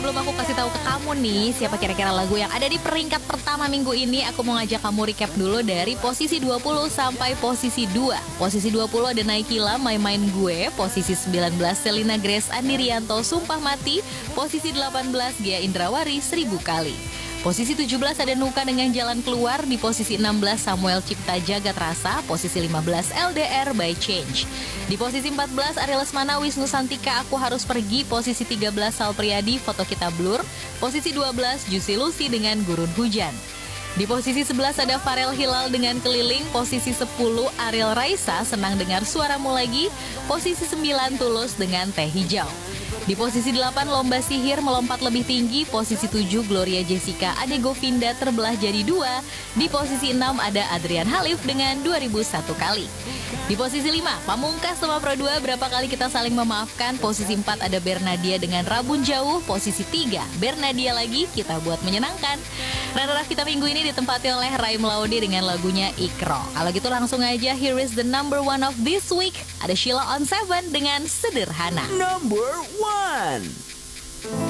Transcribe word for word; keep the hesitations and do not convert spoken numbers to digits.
sebelum aku kasih tahu ke kamu nih siapa kira-kira lagu yang ada di peringkat pertama minggu ini, aku mau ngajak kamu recap dulu dari posisi dua puluh sampai posisi dua. Posisi dua puluh ada Naikila, My Mind Gue. Posisi sembilan belas Selina Grace, Andi Rianto, Sumpah Mati. Posisi delapan belas Gia Indrawari, Seribu Kali. Posisi tujuh belas ada Nuka dengan Jalan Keluar. Di posisi enam belas Samuel Cipta Jagat Rasa. Posisi lima belas L D R by Change. Di posisi empat belas Ari Lesmana, Wisnu Santika, Aku Harus Pergi. Posisi tiga belas Sal Priadi, Foto Kita Blur. Posisi dua belas Juicy Lucy dengan Gurun Hujan. Di posisi sebelas ada Farel Hilal dengan Keliling. Posisi sepuluh Ariel Raisa, Senang Dengar Suaramu Lagi. Posisi sembilan Tulus dengan Teh Hijau. Di posisi delapan Lomba Sihir Melompat Lebih Tinggi. Posisi tujuh Gloria Jessica Ade Govinda, Terbelah Jadi Dua. Di posisi enam ada Adrian Halif dengan dua ribu satu Kali. Di posisi lima Pamungkas sama Pro dua, Berapa Kali Kita Saling Memaafkan. Posisi empat ada Bernadia dengan Rabun Jauh. Posisi tiga Bernadia Lagi, Kita Buat Menyenangkan. Runner-up kita minggu ini ditempati oleh Raim Laude dengan lagunya Ikro. Kalau gitu langsung aja, here is the number one of this week. Ada Sheila on Seven dengan Sederhana. Number one.